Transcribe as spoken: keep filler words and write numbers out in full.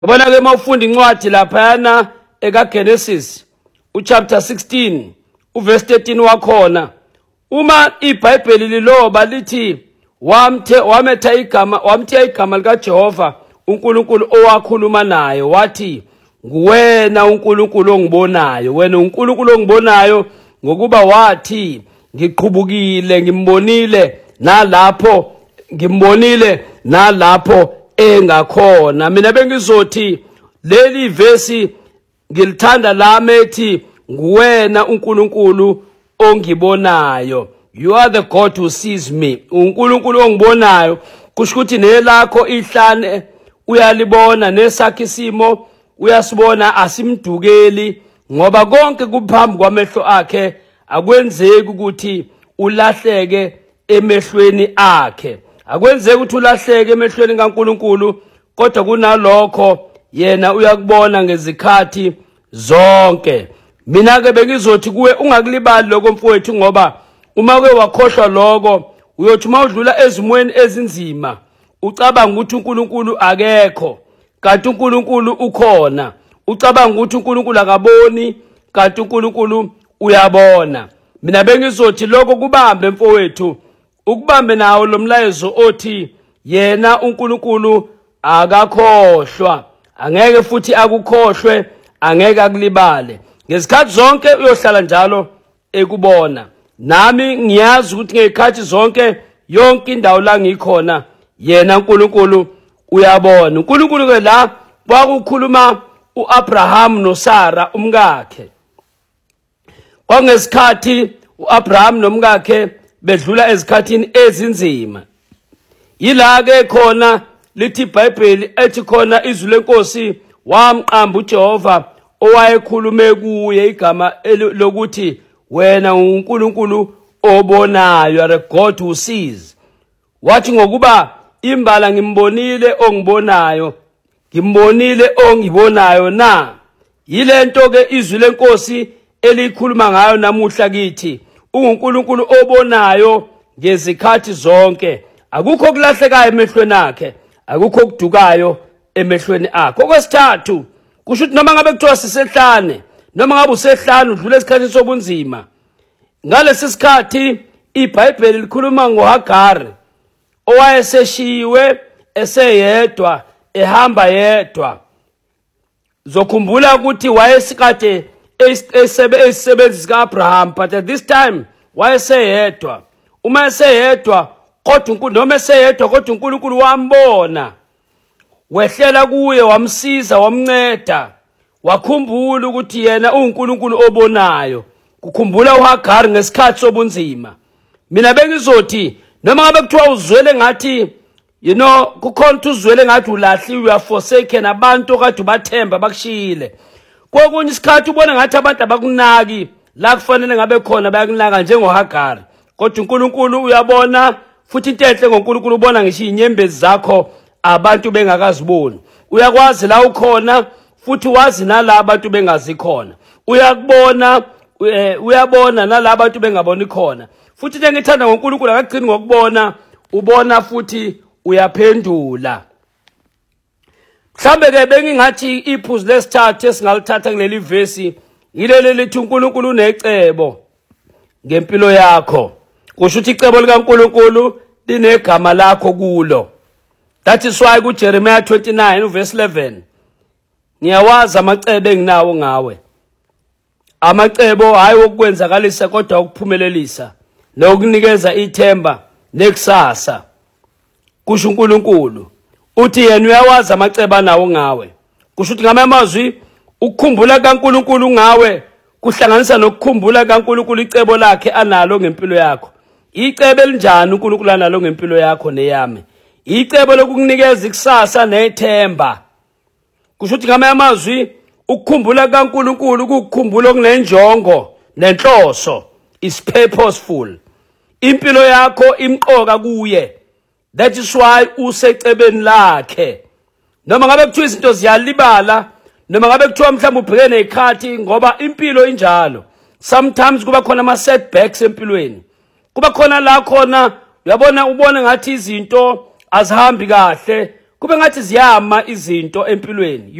Ubona ke mawufunda incwadi laphana ekaGenesis uchapter sixteen uverse thirteen wakhona uma iBhayibheli liloba lithi wamthe wametha igama wamthe igama lika Jehova uNkulunkulu owakhuluma naye wathi nguwena uNkulunkulu ongibonayo wena uNkulunkulu ongibonayo ngokuba wathi ngiqhubukile ngimbonile nalapho ngimbonile nalapho engakhona. Mina bengizothi leli verse ngilithanda lami ethi nguwena uNkulunkulu ongibonayo. You are the God who sees me. uNkulunkulu ongibonayo kusho ukuthi nelakho ihlane uyalibona nesakhe isimo uyasibona asimdukeli ngoba konke kuphambi kwamehlo akhe akwenzeki ukuthi ulahleke emehlweni akhe. Akwenzeki ukuthi ulahleke emehlweni kaNkulunkulu kodwa kunalokho yena uyakubona ngezikhathi zonke. Mina ke bengizothi kuwe ungakulibali lokho mfowethu ngoba uma ke wakhohlwa lokho uyothi mawudlula ezimweni ezinzima ucabanga ukuthi uNkulunkulu akekho kanti uNkulunkulu ukhona. Ucabanga ukuthi uNkulunkulu akaboni kanti uNkulunkulu uyabona. Mina bengizothi lokho kubambe mfowethu ukubambe nawo lo mlayezo othi yena uNkulunkulu akakhohlwa angeke futhi akukhohlwe angeke akulibale ngezikhathi zonke uyohlala njalo ekubona. Nami ngiyazi ukuthi ngezikhathi zonke yonke indawo la ngikhona yena uNkulunkulu uyabona. uNkulunkulu ke la kwakukhuluma uAbraham noSara umkakhe. Kwangesikhathi uAbraham nomkakhe bedlula ezikhathini ezinzima. Yila ke khona lithi iBhayibheli ethi khona izwi lenkosi wamqamba uJehova owayekhulume kuye igama lokuthi wena uNkulunkulu obonayo, you are a God who sees. Wathi ngokuba imbala ngimbonile ongibonayo ngimbonile ongibonayo na. Yilento ke izwi lenkosi elikhuluma ngayo namuhla kithi uNkulunkulu obonayo ngezikhathi zonke. Akukho kulahlekayo emehlweni akhe, akukho kudukayo emehlweni akhe. Okwesithathu kusho ukuthi noma ngabe kuthiwa sisehlane noma ngabe usehlane udlula esikhathini sobunzima ngalesi sikhathi iBhayibheli likhuluma ngoHagari owayeseshiwe eseyedwa ehamba yedwa. Zokhumbula ukuthi wayesikade esebenzisa kaAbraham but at this time wayeseyedwa. Uma eseyedwa kodwa uNkulunkulu noma eseyedwa kodwa uNkulunkulu wambona wehlela kuye wamsiza wamnceda wakhumbula ukuthi yena uNkulunkulu obonayo. Kukhumbula uHagari ngesikhathi sobunzima. Mina bengizothi noma ngabe kuthiwa uzwele ngathi you know kukhona uzwele ngathi ulahliwe uyaforsaken abantu kade ubathemba bakushiyile. Kokunye isikhathi ubona ngathi abantu abakunaki la kufanele ngabe khona bayakunaka njengoHagari kodwa uNkulunkulu uyabona futhi into enhle ngoNkulunkulu ubona ngisho inyembezi zakho abantu bengakaziboni. Uyakwazi la ukhona futhi wazi nalabo abantu bengazikhona. Uyakubona uyabona nalabo abantu bengaboni khona. Futhi into engithanda ngoNkulunkulu akagcini ngokubona ubona futhi uyaphendula. Mhlambe ke bengingathi iphuzu lesithathu esingalithatha kuleli verse yileli lithi uNkulunkulu unecebo ngempilo yakho. Kusho ukuthi icebo likaNkulunkulu linegama lakho kulo. That is why kuJeremiah twenty-nine verse eleven ngiyawazi amacebo enginawo ngawe. Amacebo hayi wokwenzakalisa kodwa ukuphumelelisa nokunikeza ithemba nekusasa. Kusho uNkulunkulu uthi yena uyawazi amacebo anawo ngawe. Kusho ukuthi ngamanye amazwi ukukhumbula kaNkulunkulu ngawe kuhlanganisa nokukhumbula kaNkulunkulu icebo lakhe analo ngempilo yakho. Icebo elinjani uNkulunkulu analo ngempilo yakho neyami? Icebo lokukunikeza ikusasa nethemba. Kusho ukuthi ngamanye amazwi ukukhumbula kaNkulunkulu ukukhumbula okunenjongo nenhloso is purposeful. Impilo yakho imqoka kuye. That is why usecebeni lakhe. Noma ngabe kuthiwa izinto ziyalibala noma ngabe kuthiwa mhlawumbe ubheke nekhathi ngoba impilo injalo. Sometimes kuba khona ama setbacks empilweni. Kuba khona la khona uyabona ubone ngathi izinto azihambi kahle kube ngathi ziyama izinto empilweni.